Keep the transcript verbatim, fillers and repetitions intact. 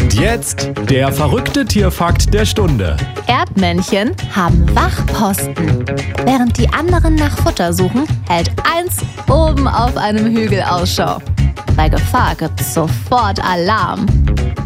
Und jetzt der verrückte Tierfakt der Stunde. Erdmännchen haben Wachposten. Während die anderen nach Futter suchen, hält eins oben auf einem Hügel Ausschau. Bei Gefahr gibt's sofort Alarm.